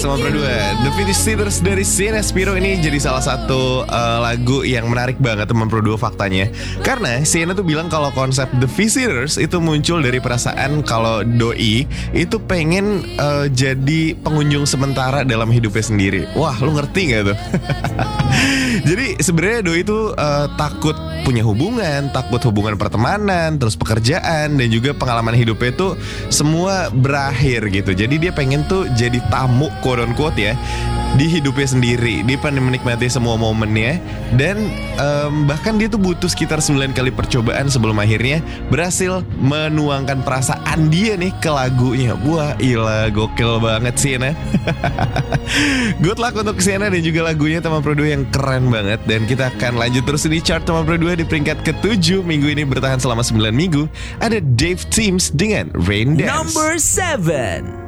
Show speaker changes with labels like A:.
A: teman berdua. The Visitors dari Sienna Spiro ini jadi salah satu lagu yang menarik banget teman berdua faktanya. Karena Sienna tuh bilang kalau konsep The Visitors itu muncul dari perasaan kalau doi itu pengen jadi pengunjung sementara dalam hidupnya sendiri. Wah, lu ngerti gak tuh? Jadi sebenarnya doi itu takut punya hubungan, takut hubungan pertemanan, terus pekerjaan dan juga pengalaman hidupnya itu semua berakhir gitu. Jadi dia pengen tuh jadi tamu quote unquote ya di hidupnya sendiri. Dia pengen menikmati semua momennya dan bahkan dia tuh butuh sekitar 9 kali percobaan sebelum akhirnya berhasil menuangkan perasaan dia nih ke lagunya. Wah, gila, gokil banget sih Sienna. Good luck untuk Sienna dan juga lagunya teman Pro 2 yang keren banget. Dan kita akan lanjut terus di chart teman Pro 2 di peringkat ke-7 minggu ini bertahan selama 9 minggu. Ada Dave Teams dengan Rain Dance.
B: Number 7.